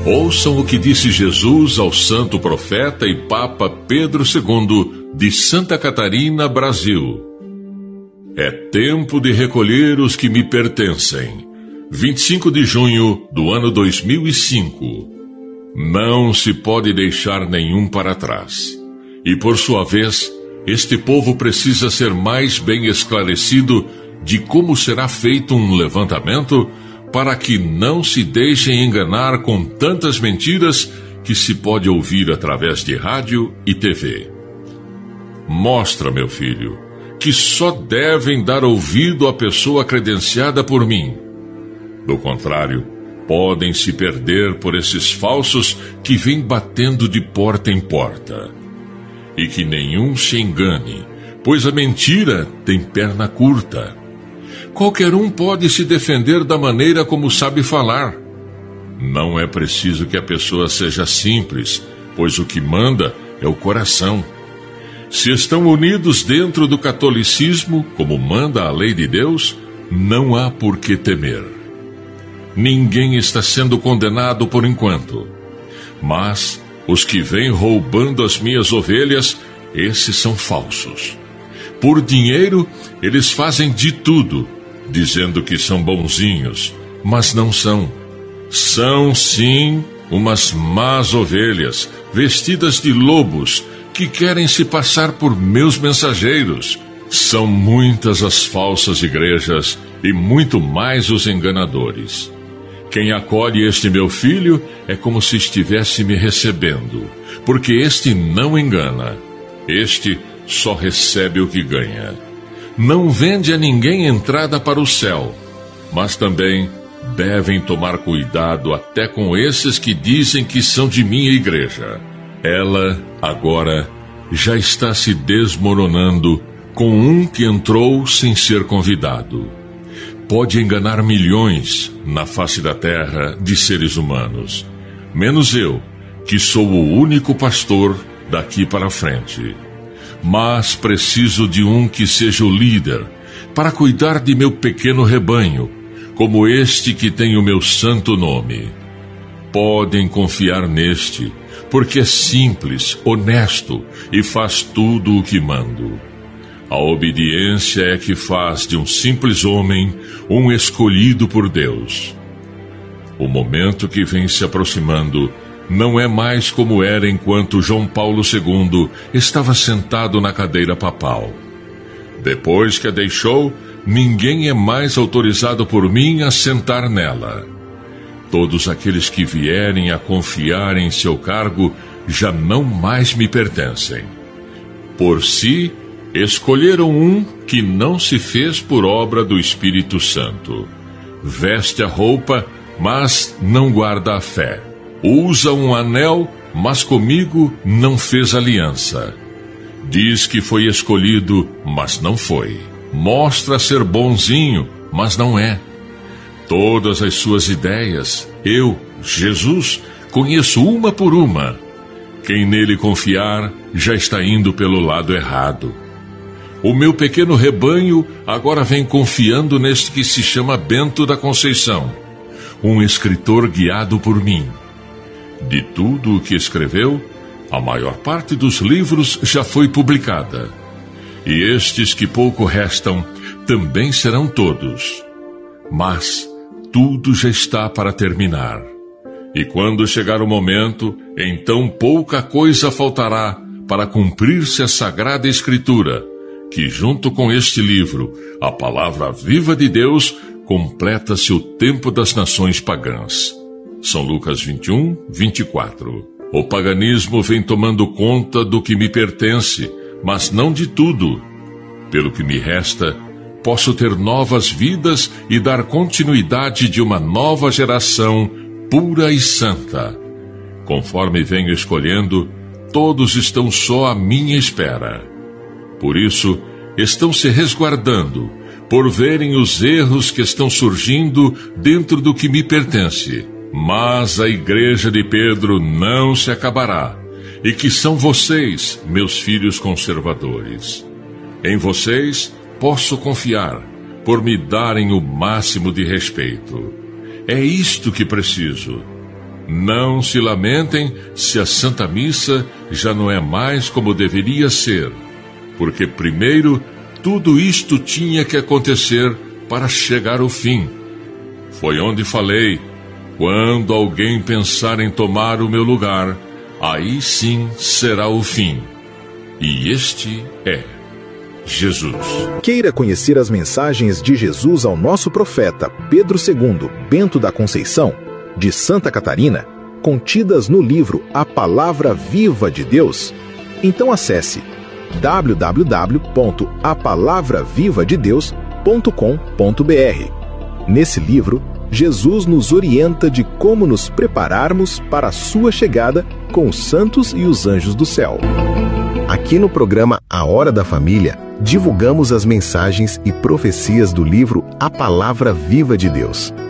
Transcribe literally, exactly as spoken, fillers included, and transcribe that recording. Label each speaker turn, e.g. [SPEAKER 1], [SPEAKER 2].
[SPEAKER 1] Ouçam o que disse Jesus ao santo profeta e Papa Pedro segundo, de Santa Catarina, Brasil. É tempo de recolher os que me pertencem. vinte e cinco de junho do ano dois mil e cinco. Não se pode deixar nenhum para trás. E por sua vez, este povo precisa ser mais bem esclarecido de como será feito um levantamento para que não se deixem enganar com tantas mentiras que se pode ouvir através de rádio e T V. Mostra, meu filho, que só devem dar ouvido à pessoa credenciada por mim. Do contrário, podem se perder por esses falsos que vêm batendo de porta em porta. E que nenhum se engane, pois a mentira tem perna curta. Qualquer um pode se defender da maneira como sabe falar. Não é preciso que a pessoa seja simples, pois o que manda é o coração. Se estão unidos dentro do catolicismo, como manda a lei de Deus, não há por que temer. Ninguém está sendo condenado por enquanto. Mas os que vêm roubando as minhas ovelhas, esses são falsos. Por dinheiro, eles fazem de tudo, dizendo que são bonzinhos, mas não são. São, sim, umas más ovelhas, vestidas de lobos, que querem se passar por meus mensageiros. São muitas as falsas igrejas e muito mais os enganadores. Quem acolhe este meu filho é como se estivesse me recebendo, porque este não engana. Este só recebe o que ganha. Não vende a ninguém entrada para o céu, mas também devem tomar cuidado até com esses que dizem que são de minha igreja. Ela, agora, já está se desmoronando com um que entrou sem ser convidado. Pode enganar milhões na face da terra de seres humanos, menos eu, que sou o único pastor daqui para frente. Mas preciso de um que seja o líder, para cuidar de meu pequeno rebanho, como este que tem o meu santo nome. Podem confiar neste, porque é simples, honesto e faz tudo o que mando. A obediência é que faz de um simples homem um escolhido por Deus. O momento que vem se aproximando não é mais como era enquanto João Paulo segundo estava sentado na cadeira papal. Depois que a deixou, ninguém é mais autorizado por mim a sentar nela. Todos aqueles que vierem a confiar em seu cargo já não mais me pertencem. Por si, escolheram um que não se fez por obra do Espírito Santo. Veste a roupa, mas não guarda a fé. Usa um anel, mas comigo não fez aliança. Diz que foi escolhido, mas não foi. Mostra ser bonzinho, mas não é. Todas as suas ideias, eu, Jesus, conheço uma por uma. Quem nele confiar já está indo pelo lado errado. O meu pequeno rebanho agora vem confiando neste que se chama Bento da Conceição, um escritor guiado por mim. De tudo o que escreveu, a maior parte dos livros já foi publicada. E estes que pouco restam também serão todos. Mas tudo já está para terminar. E quando chegar o momento, então pouca coisa faltará para cumprir-se a Sagrada Escritura, que junto com este livro, a palavra viva de Deus, completa-se o tempo das nações pagãs. São Lucas vinte e um, vinte e quatro. O paganismo vem tomando conta do que me pertence, mas não de tudo. Pelo que me resta, posso ter novas vidas e dar continuidade de uma nova geração pura e santa. Conforme venho escolhendo, todos estão só à minha espera. Por isso, estão se resguardando, por verem os erros que estão surgindo dentro do que me pertence. Mas a igreja de Pedro não se acabará, e que são vocês, meus filhos conservadores. Em vocês posso confiar, por me darem o máximo de respeito. É isto que preciso. Não se lamentem se a Santa Missa já não é mais como deveria ser, porque primeiro tudo isto tinha que acontecer para chegar ao fim. Foi onde falei: quando alguém pensar em tomar o meu lugar, aí sim será o fim. E este é Jesus.
[SPEAKER 2] Queira conhecer as mensagens de Jesus ao nosso profeta Pedro segundo Bento da Conceição, de Santa Catarina, contidas no livro A Palavra Viva de Deus? Então acesse w w w ponto a palavra viva de deus ponto com ponto b r. Nesse livro, Jesus nos orienta de como nos prepararmos para a sua chegada com os santos e os anjos do céu. Aqui no programa A Hora da Família, divulgamos as mensagens e profecias do livro A Palavra Viva de Deus.